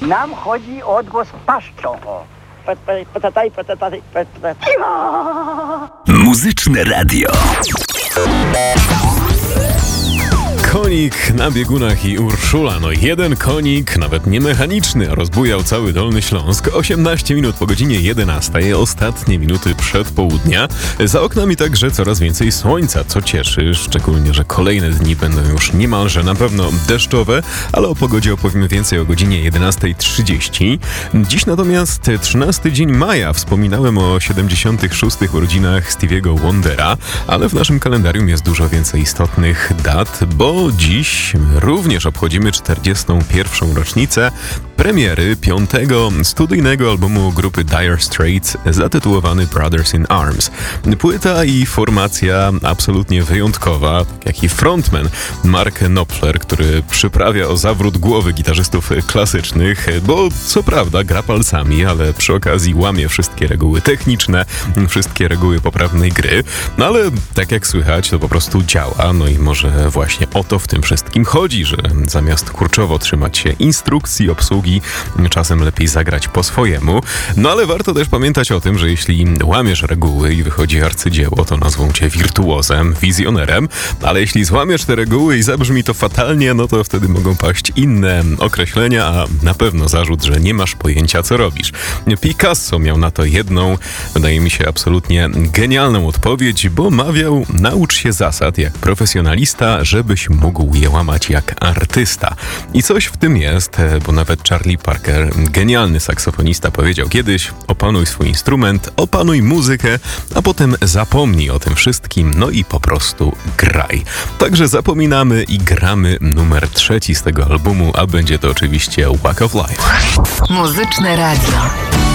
Nam chodzi o odgłos paszczą. O. Patataj. Muzyczne radio. Konik na biegunach i Urszula. No jeden konik, nawet nie mechaniczny, rozbujał cały Dolny Śląsk. 18 minut po godzinie 11, ostatnie minuty przed południa. Za oknami także coraz więcej słońca, co cieszy, szczególnie, że kolejne dni będą już niemalże na pewno deszczowe, ale o pogodzie opowiemy więcej o godzinie 11:30. Dziś natomiast 13 dzień maja. Wspominałem o 76. urodzinach Stevie'ego Wondera, ale w naszym kalendarium jest dużo więcej istotnych dat, bo dziś również obchodzimy 41. rocznicę premiery 5. studyjnego albumu grupy Dire Straits zatytułowany Brothers in Arms. Płyta i formacja absolutnie wyjątkowa, tak jak i frontman Mark Knopfler, który przyprawia o zawrót głowy gitarzystów klasycznych, bo co prawda gra palcami, ale przy okazji łamie wszystkie reguły techniczne, wszystkie reguły poprawnej gry, no ale tak jak słychać, to po prostu działa, no i może właśnie o to w tym wszystkim chodzi, że zamiast kurczowo trzymać się instrukcji obsługi, czasem lepiej zagrać po swojemu. No ale warto też pamiętać o tym, że jeśli łamiesz reguły i wychodzi arcydzieło, to nazwą cię wirtuozem, wizjonerem, ale jeśli złamiesz te reguły i zabrzmi to fatalnie, no to wtedy mogą paść inne określenia, a na pewno zarzut, że nie masz pojęcia, co robisz. Picasso miał na to jedną, wydaje mi się, absolutnie genialną odpowiedź, bo mawiał: naucz się zasad jak profesjonalista, żebyś mógł je łamać jak artysta. I coś w tym jest, bo nawet Charlie Parker, genialny saksofonista, powiedział kiedyś: opanuj swój instrument, opanuj muzykę, a potem zapomnij o tym wszystkim, no i po prostu graj. Także zapominamy i gramy numer 3 z tego albumu, a będzie to oczywiście Walk of Life. Muzyczne radio.